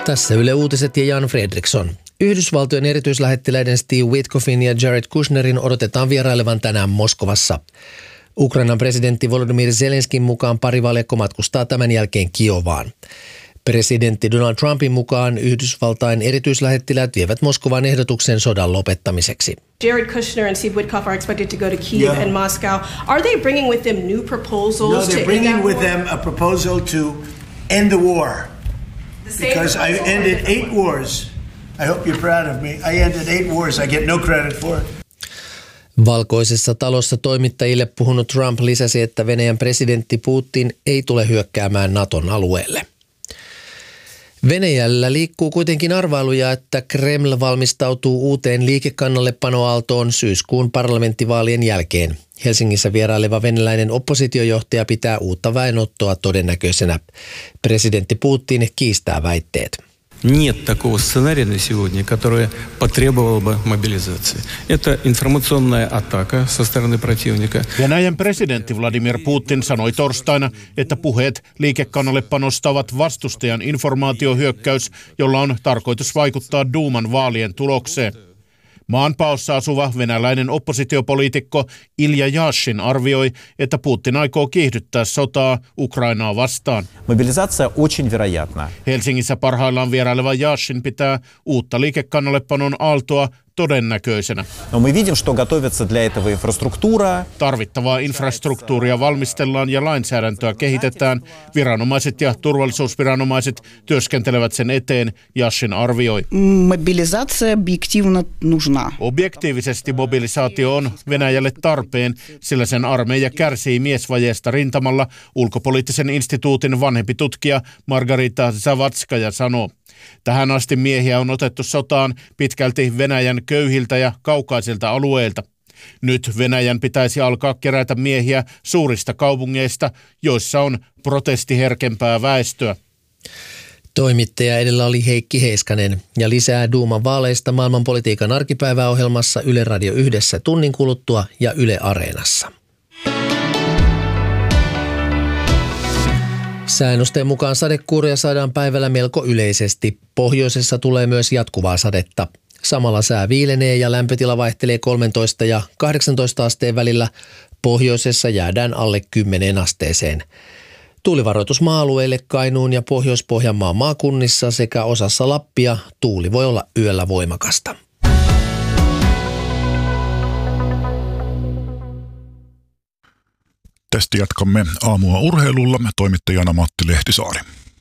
Tässä Yle Uutiset ja Jan Fredriksson. Yhdysvaltojen erityislähettiläiden Steve Witkoffin ja Jared Kushnerin odotetaan vierailevan tänään Moskovassa. Ukrainan presidentti Volodymyr Zelenskin mukaan parivaljakko matkustaa tämän jälkeen Kiovaan. Presidentti Donald Trumpin mukaan Yhdysvaltain erityislähettiläät vievät Moskovaan ehdotuksen sodan lopettamiseksi. Jared Kushner and Steve Witkoff are expected to go to Kyiv and Moscow. Are they bringing with them new proposals? No, they're bringing with them a proposal to end the war. Because I ended 8 wars. I hope you're proud of me. I ended 8 wars. I get no credit for it. Valkoisessa talossa toimittajille puhunut Trump lisäsi, että Venäjän presidentti Putin ei tule hyökkäämään Naton alueelle. Venäjällä liikkuu kuitenkin arvailuja, että Kreml valmistautuu uuteen liikekannallepanoaaltoon syyskuun parlamenttivaalien jälkeen. Helsingissä vieraileva venäläinen oppositiojohtaja pitää uutta väenottoa todennäköisenä. Presidentti Putin kiistää väitteet. Нет такого сценария на сегодня, которое потребовало бы мобилизации. Это информационная атака со стороны противника. Venäjän presidentti Vladimir Putin sanoi torstaina, että puheet liikekannallepanosta ovat vastustajan informaatiohyökkäys, jolla on tarkoitus vaikuttaa Duuman vaalien tulokseen. Maanpaossa asuva venäläinen oppositiopoliitikko Ilja Yashin arvioi, että Putin aikoo kiihdyttää sotaa Ukrainaa vastaan. Mobilisaatio очень вероятна. Helsingissä parhaillaan vieraileva Yashin pitää uutta liikekannallepanon aaltoa todennäköisenä. No мы видим, что готовится для этого инфраструктура. Tarvittavaa infrastruktuuria valmistellaan ja lainsäädäntöä kehitetään. Viranomaiset ja turvallisuusviranomaiset työskentelevät sen eteen, Yashin arvioi. Mobilisaatio objektiivna нужна. Objektiivisesti mobilisaatio on Venäjälle tarpeen, sillä sen armeija kärsii miesvajeesta rintamalla, ulkopoliittisen instituutin vanhempi tutkija Margarita Zavatskaja sanoo. Tähän asti miehiä on otettu sotaan pitkälti Venäjän köyhiltä ja kaukaisilta alueilta. Nyt Venäjän pitäisi alkaa kerätä miehiä suurista kaupungeista, joissa on protestiherkempää väestöä. Toimittaja edellä oli Heikki Heiskanen ja lisää Duuman vaaleista maailmanpolitiikan arkipäiväohjelmassa Yle Radio 1 tunnin kuluttua ja Yle Areenassa. Säännösten mukaan sadekuuria saadaan päivällä melko yleisesti. Pohjoisessa tulee myös jatkuvaa sadetta. Samalla sää viilenee ja lämpötila vaihtelee 13 ja 18 asteen välillä. Pohjoisessa jäädään alle 10 asteeseen. Tuulivaroitus maa-alueille Kainuun ja Pohjois-Pohjanmaan maakunnissa sekä osassa Lappia tuuli voi olla yöllä voimakasta. Tästä jatkamme aamua urheilulla. Toimittajana Matti Lehtisaari.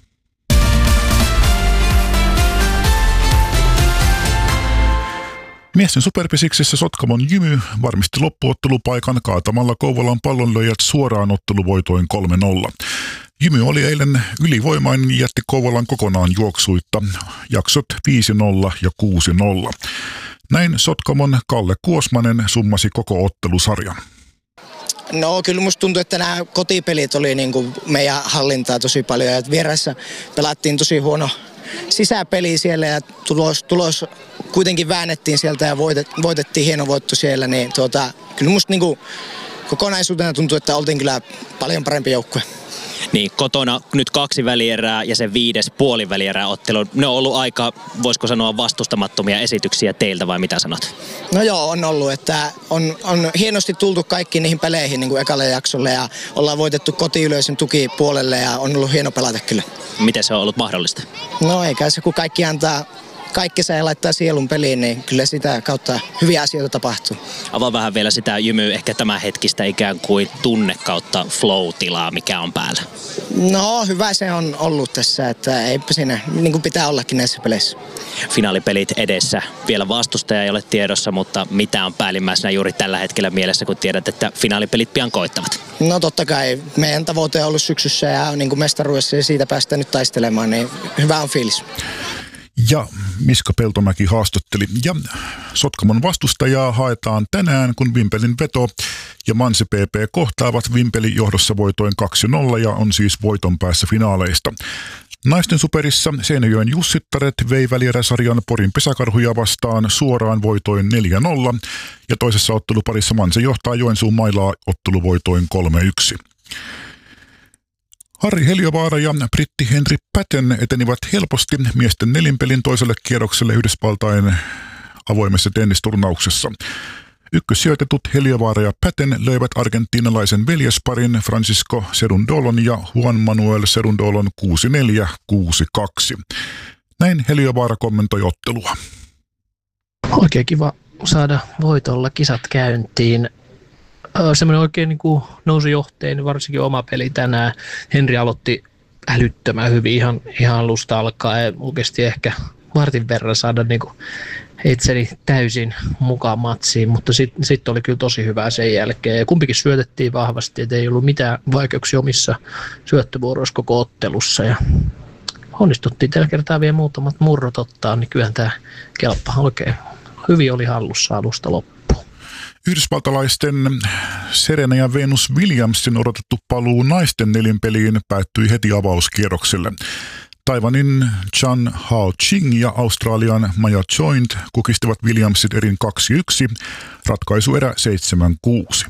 Miesten superpesiksessä Sotkamon Jymy varmisti loppuottelupaikan kaatamalla Kouvolan Pallonlyöjät suoraan otteluvoitoin 3-0. Jymy oli eilen ylivoimainen ja jätti Kouvolan kokonaan juoksuitta. Jaksot 5-0 ja 6-0. Näin Sotkamon Kalle Kuosmanen summasi koko ottelusarjan. No kyllä musta tuntuu, että nämä kotipelit oli niin kuin meidän hallintaa tosi paljon ja vieressä pelattiin tosi huono sisäpeli siellä ja tulos kuitenkin väännettiin sieltä ja voitettiin hieno voitto siellä, niin kyllä musta niin kuin kokonaisuutena tuntuu, että oltiin kyllä paljon parempi joukkue. Niin, kotona nyt 2 välierää ja se 5. puolivälierää ottelu. Ne on ollut aika, voisiko sanoa, vastustamattomia esityksiä teiltä vai mitä sanot? No joo, on ollut, että on hienosti tultu kaikki niihin peleihin niin kuin ekalle jaksolle ja ollaan voitettu kotiyleisön tuki puolelle ja on ollut hieno pelata kyllä. Miten se on ollut mahdollista? No eikä se, kun kaikki antaa kaikkensa ja laittaa sielun peliin, niin kyllä sitä kautta hyviä asioita tapahtuu. Avaa vähän vielä sitä Jymyä, ehkä tämän hetkistä ikään kuin tunne kautta flow-tilaa, mikä on päällä. No hyvä se on ollut tässä, että eipä siinä niin kuin pitää ollakin näissä peleissä. Finaalipelit edessä. Vielä vastustaja ei ole tiedossa, mutta mitä on päällimmäisenä juuri tällä hetkellä mielessä, kun tiedät, että finaalipelit pian koittavat? No totta kai. Meidän tavoite on ollut syksyssä ja niin kuin mestaruudessa ja siitä päästään nyt taistelemaan, niin hyvä on fiilis. Ja Miska Peltomäki haastatteli. Ja Sotkamon vastustajaa haetaan tänään, kun Vimpelin veto ja Manse PP kohtaavat. Vimpeli johdossa voitoin 2-0 ja on siis voiton päässä finaaleista. Naisten superissa Seinäjoen Jussittaret vei välieräsarjan Porin Pesäkarhuja vastaan suoraan voitoin 4-0 ja toisessa otteluparissa Manse johtaa Joensuun Mailaa otteluvoitoin 3-1. Harri Heliövaara ja britti Henry Patten etenivät helposti miesten nelinpelin toiselle kierrokselle Yhdysvaltain avoimessa tennisturnauksessa. Ykkössijoitetut Heliövaara ja Patten löivät argentiinalaisen veljesparin Francisco Cerundolon ja Juan Manuel Cerundolon 6-4, 6-2. Näin Heliövaara kommentoi ottelua. Oikein kiva saada voitolla kisat käyntiin. Semmoinen oikein niin kuin nousujohteinen, varsinkin oma peli tänään. Henri aloitti älyttömän hyvin ihan alusta alkaen. Oikeasti ehkä vartin verran saada niin kuin itseni täysin mukaan matsiin, mutta sitten oli kyllä tosi hyvää sen jälkeen. Ja kumpikin syötettiin vahvasti, että ei ollut mitään vaikeuksia omissa syöttövuoroissa koko ottelussa. Ja onnistuttiin tällä kertaa vielä muutamat murrot ottaa, niin kyllähän tämä kelppa oikein hyvin oli hallussa alusta loppuun. Yhdysvaltalaisten Serena ja Venus Williamsin odotettu paluu naisten nelinpeliin päättyi heti avauskierrokselle. Taiwanin Chan Hao Ching ja Australian Maya Joint kukistivat Williamsit erin 2-1, ratkaisuerä 7-6.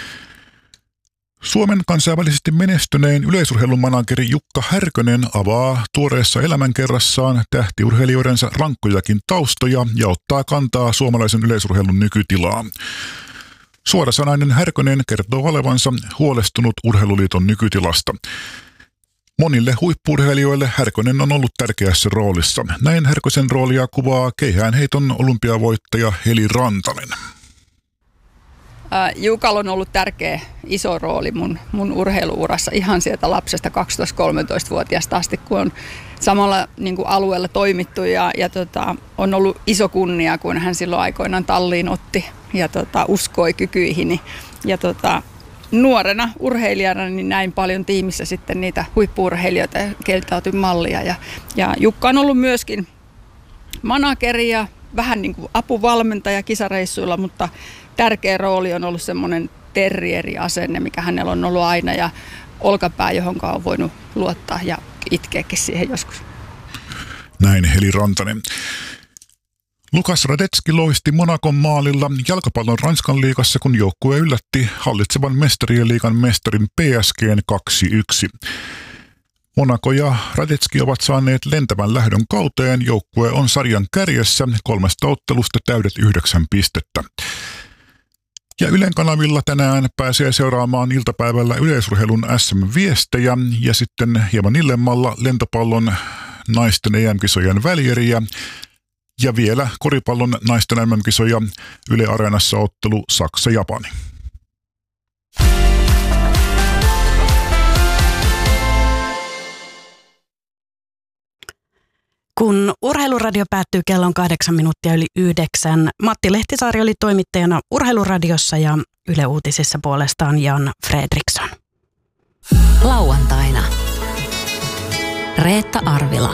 Suomen kansainvälisesti menestynein yleisurheilumanageri Jukka Härkönen avaa tuoreessa elämänkerrassaan tähtiurheilijoidensa rankkojakin taustoja ja ottaa kantaa suomalaisen yleisurheilun nykytilaan. Suorasanainen Härkönen kertoo olevansa huolestunut Urheiluliiton nykytilasta. Monille huippu-urheilijoille Härkönen on ollut tärkeässä roolissa. Näin Härkösen roolia kuvaa keihäänheiton olympiavoittaja Heli Rantanen. Jukalla on ollut tärkeä iso rooli mun urheiluurassa ihan sieltä lapsesta 12-13-vuotiaasta asti, kun on samalla niin kuin alueella toimittu ja on ollut iso kunnia, kun hän silloin aikoinaan talliin otti ja uskoi kykyihini. Ja nuorena urheilijana niin näin paljon tiimissä sitten niitä huippu-urheilijoita, keiltä otin mallia. Ja Jukka on ollut myöskin manageri ja vähän niin kuin apuvalmentaja kisareissuilla, mutta tärkeä rooli on ollut semmoinen terrieriasenne, mikä hänellä on ollut aina ja olkapää, johon on voinut luottaa ja itkeäkin siihen joskus. Näin Heli Rantanen. Lukas Radetski loisti Monacon maalilla jalkapallon Ranskan liigassa, kun joukkue yllätti hallitsevan mestarien liigan mestarin PSG:n 2-1. Monaco ja Radetski ovat saaneet lentävän lähdön kauteen. Joukkue on sarjan kärjessä 3 ottelusta täydet 9 pistettä. Ja Ylen kanavilla tänään pääsee seuraamaan iltapäivällä yleisurheilun SM-viestejä ja sitten hieman illemmalla lentopallon naisten EM-kisojen välieriä ja vielä koripallon naisten MM-kisoja Yle Areenassa ottelu Saksa-Japani. Kun Urheiluradio päättyy kello on 8 minuuttia yli 9, Matti Lehtisaari oli toimittajana Urheiluradiossa ja Yle Uutisissa puolestaan Jan Fredriksson. Lauantaina Reetta Arvila.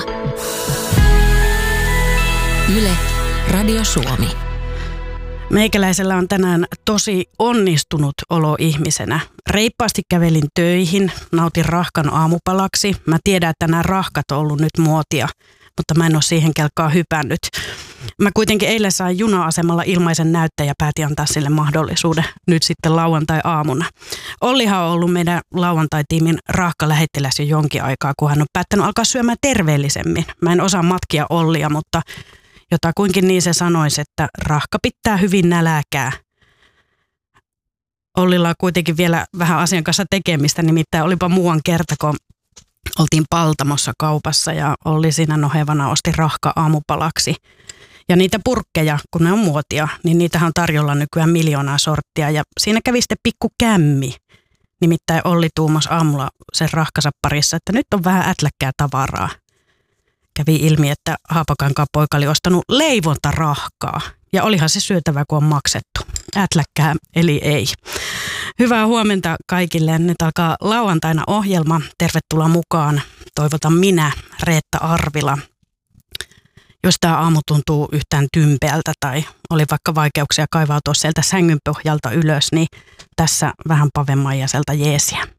Yle Radio Suomi. Meikäläisellä on tänään tosi onnistunut olo ihmisenä. Reippaasti kävelin töihin, nautin rahkan aamupalaksi. Mä tiedän, että nämä rahkat on ollut nyt muotia, mutta mä en ole siihen kelkkaan hypännyt. Mä kuitenkin eilen sain juna-asemalla ilmaisen näyttäjä ja päätin antaa sille mahdollisuuden nyt sitten lauantai-aamuna. Ollihan on ollut meidän lauantai-tiimin rahkalähettiläs jo jonkin aikaa, kun hän on päättänyt alkaa syömään terveellisemmin. Mä en osaa matkia Ollia, mutta jotakuinkin niin se sanoisi, että rahka pitää hyvin nälääkää. Ollilla on kuitenkin vielä vähän asian kanssa tekemistä, nimittäin olipa muuan kerta, kun oltiin Paltamossa kaupassa ja Olli siinä nohevana osti rahka aamupalaksi. Ja niitä purkkeja, kun ne on muotia, niin niitähän on tarjolla nykyään 1 000 000 sorttia. Ja siinä kävi sitten pikku kämmi. Nimittäin Olli tuumasi aamulla sen rahkansa parissa, että nyt on vähän ätläkkää tavaraa. Kävi ilmi, että Haapakankaan poika oli ostanut leivontarahkaa. Ja olihan se syötävä, kun on maksettu. Ätläkkää, eli ei. Hyvää huomenta kaikille. Nyt alkaa lauantaina ohjelma. Tervetuloa mukaan. Toivotan minä, Reetta Arvila. Jos tämä aamu tuntuu yhtään tympeältä tai oli vaikka vaikeuksia kaivautua sieltä sängyn pohjalta ylös, niin tässä vähän Pave Maijaselta jeesiä.